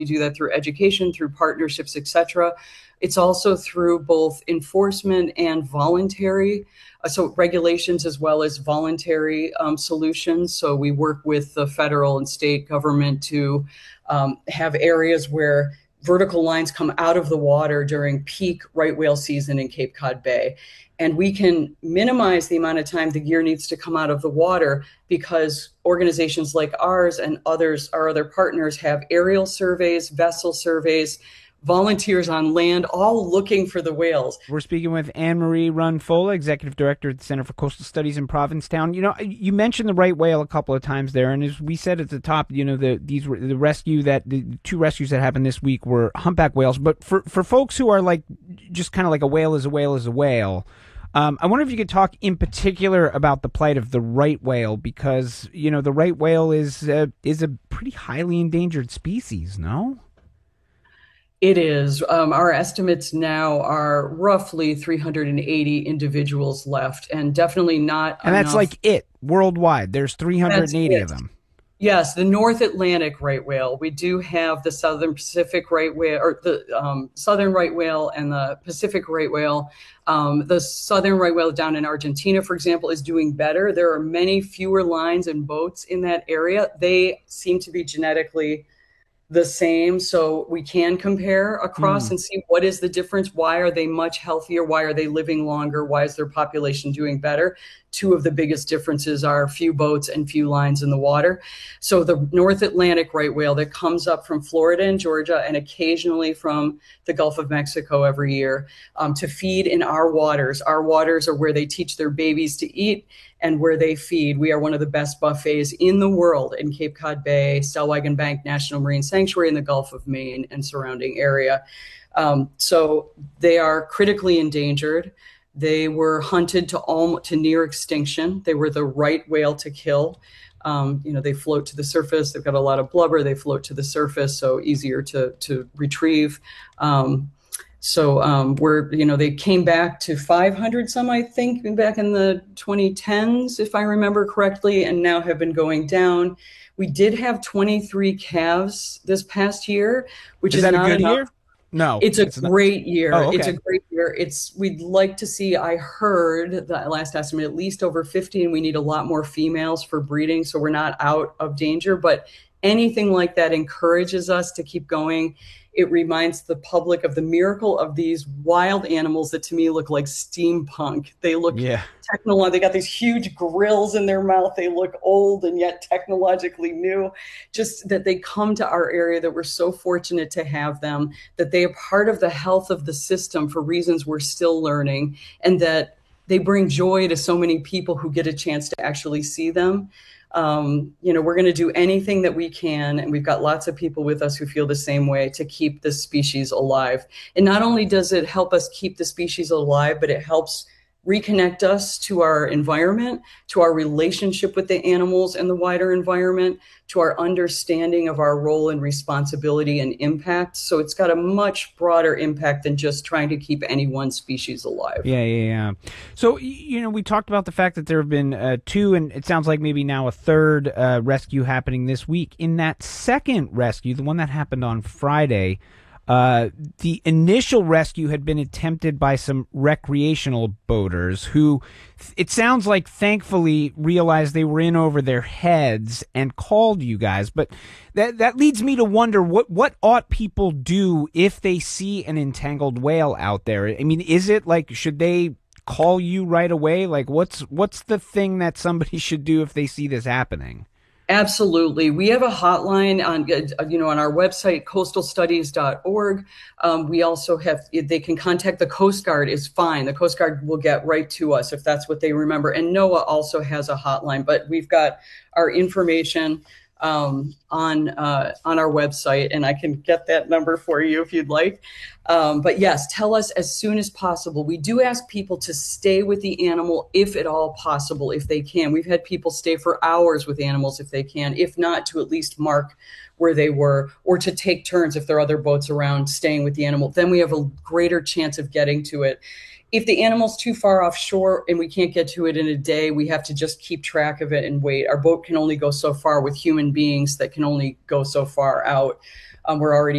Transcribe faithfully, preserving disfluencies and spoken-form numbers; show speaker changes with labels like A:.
A: do that through education, through partnerships, et cetera. It's also through both enforcement and voluntary, uh, so regulations as well as voluntary um, solutions. So we work with the federal and state government to um, have areas where vertical lines come out of the water during peak right whale season in Cape Cod Bay. And we can minimize the amount of time the gear needs to come out of the water because organizations like ours and others, our other partners, have aerial surveys, vessel surveys, volunteers on land, all looking for the whales.
B: We're speaking with Anne-Marie Runfola, Executive Director at the Center for Coastal Studies in Provincetown. You know, you mentioned the right whale a couple of times there, and as we said at the top, you know, the these the rescue that the two rescues that happened this week were humpback whales. But for for folks who are like just kind of like a whale is a whale is a whale. Um, I wonder if you could talk in particular about the plight of the right whale, because you know the right whale is uh, is a pretty highly endangered species. No.
A: It is. Um, our estimates now are roughly three hundred eighty individuals left, and definitely not
B: And that's
A: enough.
B: like it worldwide. There's three hundred eighty of them.
A: Yes, the North Atlantic right whale. We do have the Southern Pacific right whale, or the um, Southern right whale and the Pacific right whale. Um, the Southern right whale down in Argentina, for example, is doing better. There are many fewer lines and boats in that area. They seem to be genetically the same, so we can compare across
B: Mm.
A: and see what is the difference. Why are they much healthier? Why are they living longer? Why is their population doing better? Two of the biggest differences are few boats and few lines in the water. So the North Atlantic right whale that comes up from Florida and Georgia and occasionally from the Gulf of Mexico every year um, to feed in our waters. Our waters are where they teach their babies to eat and where they feed. We are one of the best buffets in the world in Cape Cod Bay, Stellwagen Bank National Marine Sanctuary in the Gulf of Maine and surrounding area. Um, so they are critically endangered. They were hunted to almost to near extinction. They were the right whale to kill. Um, you know, they float to the surface. They've got a lot of blubber. They float to the surface, so easier to to retrieve. Um, so um, we're, you know, they came back to five hundred some, I think, back in the twenty tens, if I remember correctly, and now have been going down. We did have twenty-three calves this past year, which is,
B: Is that
A: not
B: a good
A: enough.
B: year? No,
A: It's a
B: it's not.
A: great year.
B: Oh, okay.
A: It's a great year. It's we'd like to see, I heard the last estimate, at least over fifty, and we need a lot more females for breeding, so we're not out of danger. But anything like that encourages us to keep going. It reminds the public of the miracle of these wild animals that to me look like steampunk. They look
B: Yeah.
A: technological. They got these huge grills in their mouth. They look old and yet technologically new. Just that they come to our area, that we're so fortunate to have them, that they are part of the health of the system for reasons we're still learning, and that they bring joy to so many people who get a chance to actually see them. Um, you know, we're going to do anything that we can, and we've got lots of people with us who feel the same way, to keep this species alive. And not only does it help us keep the species alive, but it helps reconnect us to our environment, to our relationship with the animals and the wider environment, to our understanding of our role and responsibility and impact. So it's got a much broader impact than just trying to keep any one species alive.
B: Yeah, yeah, yeah. So, you know, we talked about the fact that there have been uh, two, and it sounds like maybe now a third uh, rescue happening this week. In that second rescue, the one that happened on Friday, Uh, the initial rescue had been attempted by some recreational boaters who, it sounds like, thankfully realized they were in over their heads and called you guys. But that that leads me to wonder, what, what ought people do if they see an entangled whale out there? I mean, is it like, should they call you right away? Like, what's what's the thing that somebody should do if they see this happening?
A: Absolutely. We have a hotline on, you know, on our website, coastal studies dot org. Um, we also have, they can contact the Coast Guard is fine. The Coast Guard will get right to us if that's what they remember. And NOAA also has a hotline, but we've got our information um, on uh, on our website, and I can get that number for you if you'd like. Um, but yes, tell us as soon as possible. We do ask people to stay with the animal if at all possible, if they can. We've had people stay for hours with animals if they can, if not to at least mark where they were, or to take turns if there are other boats around staying with the animal. Then we have a greater chance of getting to it. If the animal's too far offshore and we can't get to it in a day, we have to just keep track of it and wait. Our boat can only go so far with human beings that can only go so far out. Um, we're already